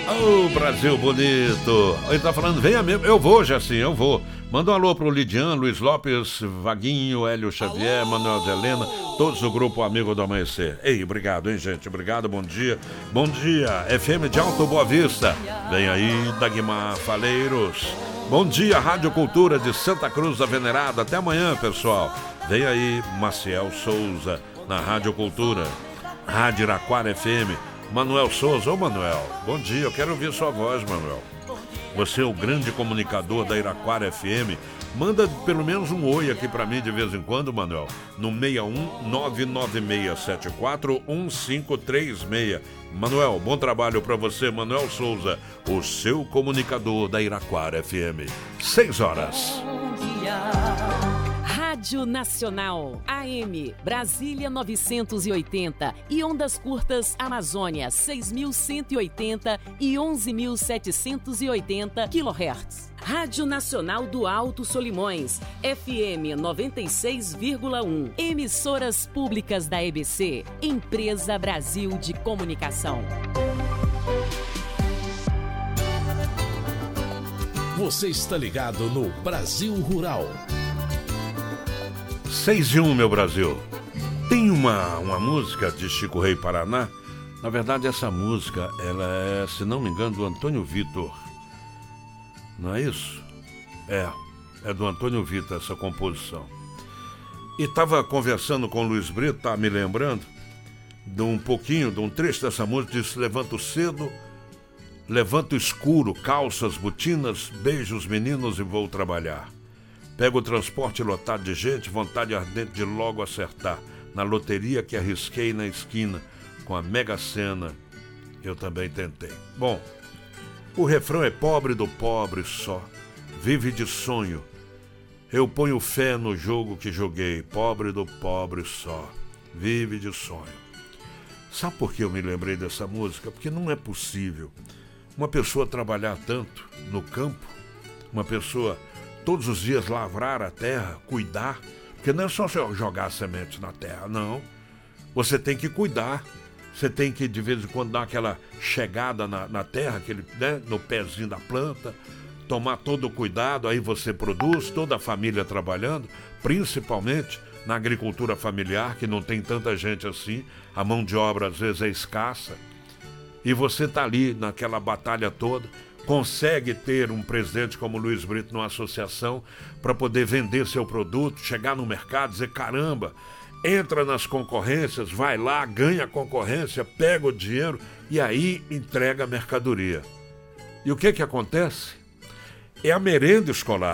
Ô, Brasil bonito. Ele tá falando, venha mesmo. Eu vou, Jacinho, eu vou. Manda um alô pro Lidian, Luiz Lopes, Vaguinho, Hélio Xavier, Manuel Zelena, todos do grupo Amigo do Amanhecer. Ei, obrigado, hein, gente? Obrigado, bom dia. Bom dia, FM de Alto Boa Vista. Vem aí, Dagmar Faleiros. Bom dia, Rádio Cultura de Santa Cruz da Venerada. Até amanhã, pessoal. Vem aí, Maciel Souza, na Rádio Cultura. Rádio Iraquara FM. Manuel Souza. Ô, Manuel, bom dia, eu quero ouvir sua voz, Manuel. Você é o grande comunicador da Iraquara FM. Manda pelo menos um oi aqui pra mim de vez em quando, Manuel. No 61996741536. Manuel, bom trabalho pra você, Manuel Souza, o seu comunicador da Iraquara FM. 6 horas. Rádio Nacional, AM, Brasília 980 e ondas curtas Amazônia 6.180 e 11.780 kHz. Rádio Nacional do Alto Solimões, FM 96,1. Emissoras públicas da EBC, Empresa Brasil de Comunicação. Você está ligado no Brasil Rural. 6-1, meu Brasil. Tem uma música de Chico Rei Paraná. Na verdade, essa música, ela é, se não me engano, do Antônio Vitor. Não é isso? É do Antônio Vitor essa composição. E estava conversando com o Luiz Brito, tá me lembrando de um pouquinho, de um trecho dessa música, disse: levanto cedo, levanto escuro, calças, botinas, beijo os meninos e vou trabalhar. Pego o transporte lotado de gente, vontade ardente de logo acertar. Na loteria que arrisquei na esquina, com a Mega Sena, eu também tentei. Bom, o refrão é pobre do pobre só, vive de sonho. Eu ponho fé no jogo que joguei, pobre do pobre só, vive de sonho. Sabe por que eu me lembrei dessa música? Porque não é possível uma pessoa trabalhar tanto no campo, uma pessoa todos os dias lavrar a terra, cuidar, porque não é só jogar a semente na terra, não. Você tem que cuidar, você tem que de vez em quando dar aquela chegada na terra, aquele, né, no pezinho da planta, tomar todo o cuidado, aí você produz, toda a família trabalhando, principalmente na agricultura familiar, que não tem tanta gente assim, a mão de obra às vezes é escassa, e você está ali naquela batalha toda, consegue ter um presidente como o Luiz Brito numa associação para poder vender seu produto, chegar no mercado, dizer caramba, entra nas concorrências, vai lá, ganha a concorrência, pega o dinheiro e aí entrega a mercadoria. E o que acontece? É a merenda escolar.